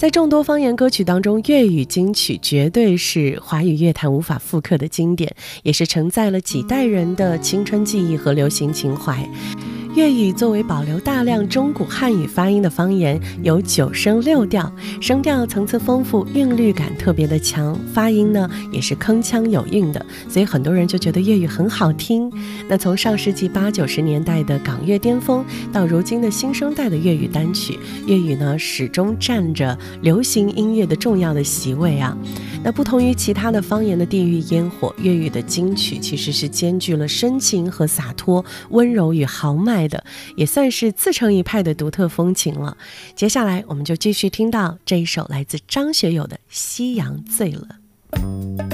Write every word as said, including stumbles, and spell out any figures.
在众多方言歌曲当中，粤语金曲绝对是华语乐坛无法复刻的经典，也是承载了几代人的青春记忆和流行情怀。粤语作为保留大量中古汉语发音的方言，有九声六调，声调层次丰富，韵律感特别的强，发音呢也是铿锵有韵的，所以很多人就觉得粤语很好听。那从上世纪八九十年代的港乐巅峰，到如今的新生代的粤语单曲，粤语呢始终占着流行音乐的重要的席位啊。那不同于其他的方言的地域烟火，粤语的金曲其实是兼具了深情和洒脱，温柔与豪迈的，也算是自成一派的独特风情了。接下来我们就继续听到这一首来自张学友的《夕阳醉了》。